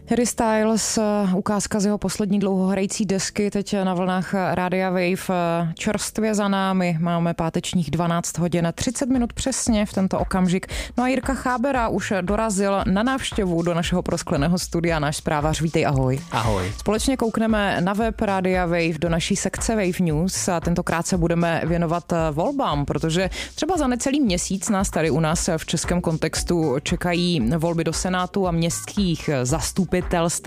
Harry Styles, ukázka z jeho poslední dlouhohrající desky, teď na vlnách Rádia Wave, čerstvě za námi. Máme pátečních 12 hodin 30 minut přesně v tento okamžik. No a Jirka Chábera už dorazil na návštěvu do našeho proskleného studia, náš zprávař. Vítej, ahoj. Ahoj. Společně koukneme na web Rádia Wave do naší sekce Wave News a tentokrát se budeme věnovat volbám, protože třeba za necelý měsíc nás tady u nás v českém kontextu čekají volby do Senátu a městských zastupitelstev.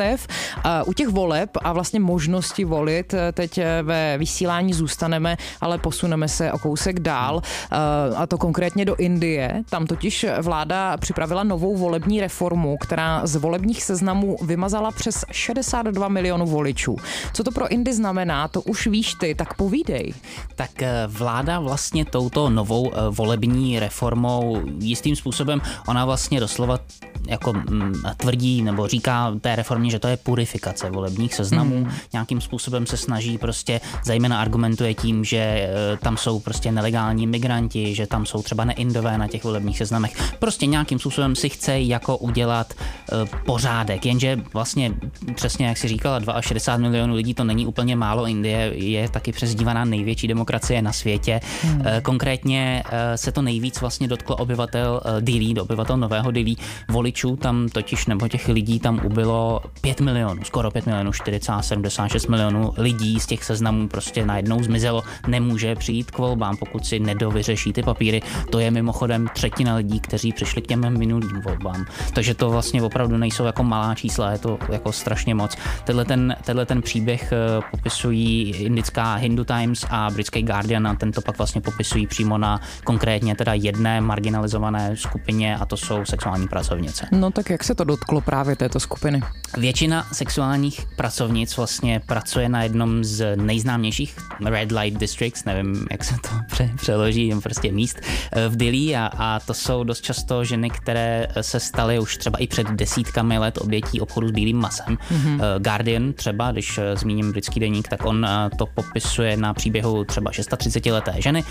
U těch voleb a vlastně možnosti volit teď ve vysílání zůstaneme, ale posuneme se o kousek dál, a to konkrétně do Indie. Tam totiž vláda připravila novou volební reformu, která z volebních seznamů vymazala přes 62 milionů voličů. Co to pro Indii znamená, to už víš ty, tak povídej. Tak vláda vlastně touto novou volební reformou jistým způsobem, ona vlastně doslova jako tvrdí nebo říká té reformě, že to je purifikace volebních seznamů. Nějakým způsobem se snaží prostě, zejména argumentuje tím, že tam jsou prostě nelegální migranti, že tam jsou třeba neindové na těch volebních seznamech. Prostě nějakým způsobem si chce jako udělat pořádek, jenže vlastně přesně jak si říkala, 62 milionů lidí, to není úplně málo. Indie je taky přezdívaná největší demokracie na světě. Konkrétně se to nejvíc vlastně dotklo obyvatel Dillí, obyvatel Nového Dillí. Voličů tam totiž, nebo těch lidí tam ubylo 5 milionů, skoro 5 milionů, 4,76 milionů lidí z těch seznamů prostě najednou zmizelo, nemůže přijít k volbám, pokud si nedovyřeší ty papíry. To je mimochodem třetina lidí, kteří přišli k těm minulým volbám. Takže to vlastně opravdu nejsou jako malá čísla, je to jako strašně moc. Tenhle ten příběh popisují indická Hindu Times a britský Guardian a tento pak vlastně popisují přímo na konkrétně teda jedné marginalizované skupině a to jsou sexuální pracovnice. No tak jak se to dotklo právě této skupiny? Většina sexuálních pracovnic vlastně pracuje na jednom z nejznámějších Red Light Districts, nevím, jak se to přeloží, prostě míst v Dillí a to jsou dost často ženy, které se staly už třeba i před desítkami let obětí obchodu s bílým masem. Guardian třeba, když zmíním britský deník, tak on to popisuje na příběhu třeba 36leté ženy.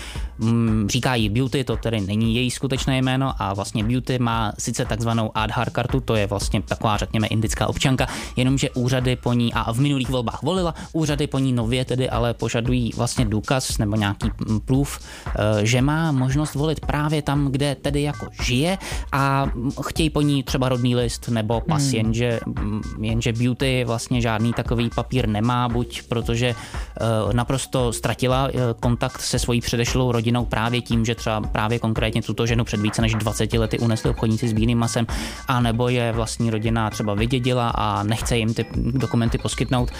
Říká jí Beauty, to tedy není její skutečné jméno a vlastně Beauty má sice takzvanou Aadhaar kartu, to je vlastně taková, řekněme, indická občanka, jenomže úřady po ní, a v minulých volbách volila, úřady po ní nově tedy ale požadují vlastně důkaz nebo nějaký proof, že má možnost volit právě tam, kde tedy jako žije a chtějí po ní třeba rodný list nebo pas, jenže Beauty vlastně žádný takový papír nemá, buď protože naprosto ztratila kontakt se svojí předešlou rodinou právě tím, že třeba právě konkrétně tuto ženu před více než 20 lety unesli obchodníci s bílým masem, a nebo je vlastní rodina třeba vydědila a nechce jim ty dokumenty poskytnout.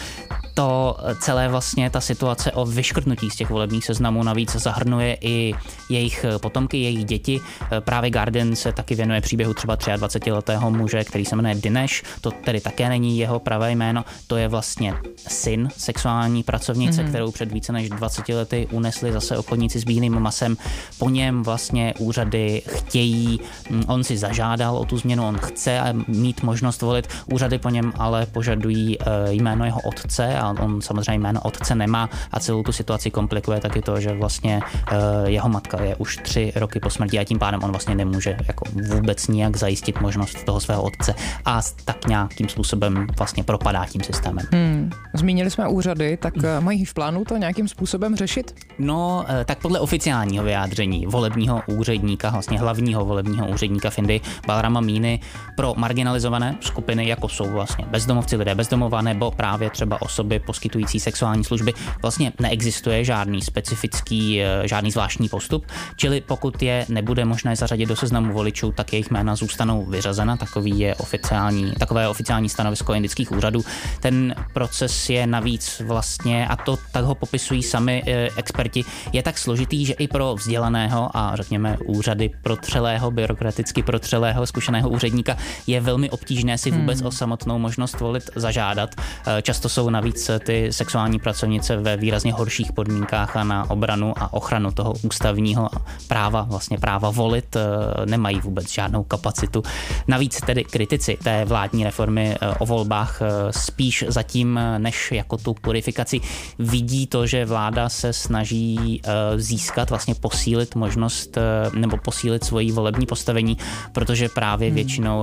To celé vlastně ta situace o vyškrtnutí z těch volebních seznamů navíc zahrnuje i jejich potomky, jejich děti. Právě Guardian se taky věnuje příběhu třeba 23letého muže, který se jmenuje Dinesh. To tedy také není jeho pravé jméno. To je vlastně syn sexuální pracovnice, kterou před více než 20 lety unesli zase obchodníci s bílým masem. Po něm vlastně úřady chtějí, on si zažádal o tu změnu, on chce mít možnost volit. Úřady po něm ale požadují jméno jeho otce a on samozřejmě jméno otce nemá a celou tu situaci komplikuje taky to, že vlastně jeho matka je už 3 roky po smrti a tím pádem on vlastně nemůže jako vůbec nijak zajistit možnost toho svého otce a tak nějakým způsobem vlastně propadá tím systémem. Zmínili jsme úřady, tak mají v plánu to nějakým způsobem řešit? No, tak podle oficiálního vyjádření volebního úředníka, vlastně hlavního volebního úředníka v Indii, Balarama Meany, pro marginalizované skupiny, jako jsou vlastně bezdomovci, lidé bezdomova nebo právě třeba osoby poskytující sexuální služby, vlastně neexistuje žádný specifický, žádný zvláštní postup, čili pokud je nebude možné zařadit do seznamu voličů, tak jejich jména zůstanou vyřazena, takové oficiální stanovisko indických úřadů. Ten proces je navíc vlastně, a to tak ho popisují sami experti, je tak složitý, že i pro vzdělaného a řekněme úřady protřelého, byrokraticky protřelého, zkušeného úředníka je velmi obtížné si vůbec o samotnou možnost volit zažádat. Často jsou navíc navíc ty sexuální pracovnice ve výrazně horších podmínkách a na obranu a ochranu toho ústavního práva, vlastně práva volit, nemají vůbec žádnou kapacitu. Navíc tedy kritici té vládní reformy o volbách spíš zatím než jako tu purifikaci vidí to, že vláda se snaží získat, vlastně posílit možnost nebo posílit svoji volební postavení, protože právě většinou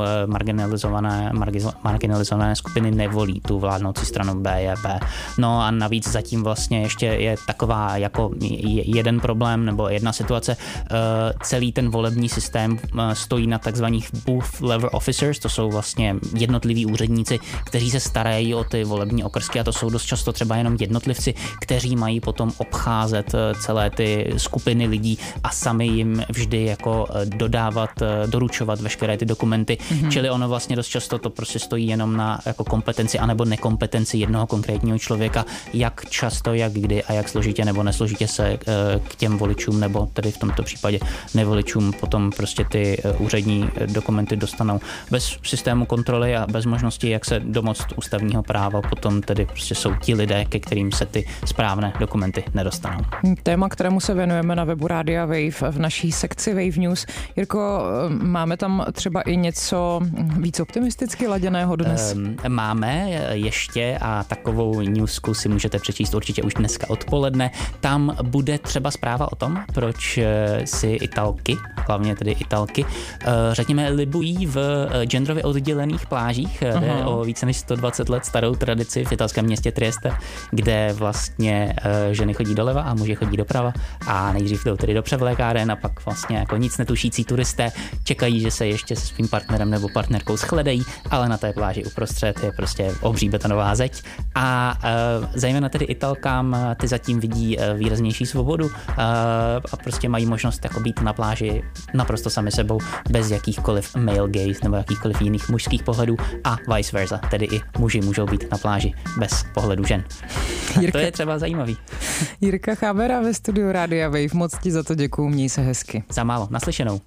marginalizované skupiny nevolí tu vládnoucí stranu BJP. No a navíc zatím vlastně ještě je taková jako jeden problém nebo jedna situace. Celý ten volební systém stojí na takzvaných booth level officers, to jsou vlastně jednotliví úředníci, kteří se starají o ty volební okrsky a to jsou dost často třeba jenom jednotlivci, kteří mají potom obcházet celé ty skupiny lidí a sami jim vždy jako doručovat veškeré ty dokumenty. Čili ono vlastně dost často to prostě stojí jenom na jako kompetenci anebo nekompetenci jednoho konkrétního člověka, jak často, jak kdy a jak složitě nebo nesložitě se k těm voličům nebo tedy v tomto případě nevoličům potom prostě ty úřední dokumenty dostanou. Bez systému kontroly a bez možnosti, jak se domoct ústavního práva, potom tedy prostě jsou ti lidé, ke kterým se ty správné dokumenty nedostanou. Téma, kterému se věnujeme na webu Rádia Wave v naší sekci Wave News. Jirko, máme tam třeba i něco víc optimisticky laděného dnes? Máme ještě a takovou newsku si můžete přečíst určitě už dneska odpoledne. Tam bude třeba zpráva o tom, proč si Italky, hlavně tedy Italky, řekněme, libují v genderově oddělených plážích. Jde o více než 120 let starou tradici v italském městě Trieste, kde vlastně ženy chodí doleva a muži chodí doprava a nejdřív jdou tedy do převlékáren a pak vlastně jako nic netušící turisté čekají, že se ještě se svým partnerem nebo partnerkou shledají, ale na té pláži uprostřed je prostě obří betonová zeď a zejména tedy Italkám ty zatím vidí výraznější svobodu a prostě mají možnost jako být na pláži naprosto sami sebou bez jakýchkoliv male gaze nebo jakýchkoliv jiných mužských pohledů a vice versa, tedy i muži můžou být na pláži bez pohledu žen. To je třeba zajímavý. Jirka Chábera ve studiu Rádia Wave, moc ti za to děkuju, měj se hezky. Za málo, naslyšenou.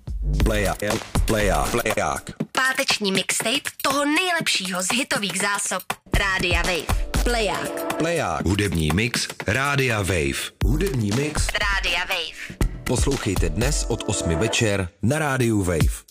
Pleják. Páteční mixtape toho nejlepšího z hitových zásob Rádia Wave. Pleják. Hudební mix Rádia Wave. Poslouchejte dnes od 8 večer na Rádiu Wave.